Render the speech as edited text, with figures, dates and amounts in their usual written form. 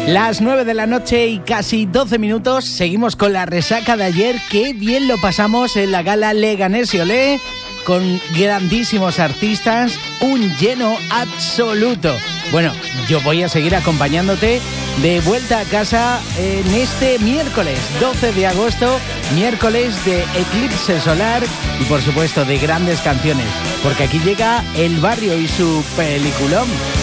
Las 9 de la noche y casi 12 minutos. Seguimos con la resaca de ayer. Qué bien lo pasamos en la gala Leganés y Olé, con grandísimos artistas, un lleno absoluto. Bueno, yo voy a seguir acompañándote de vuelta a casa en este miércoles 12 de agosto, miércoles de eclipse solar y por supuesto de grandes canciones, porque aquí llega El Barrio y su peliculón.